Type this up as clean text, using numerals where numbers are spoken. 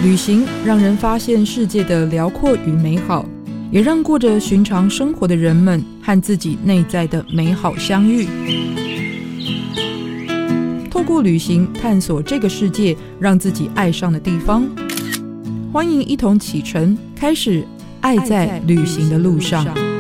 旅行让人发现世界的辽阔与美好，也让过着寻常生活的人们和自己内在的美好相遇。透过旅行探索这个世界让自己爱上的地方。欢迎一同启程，开始爱在旅行的路上。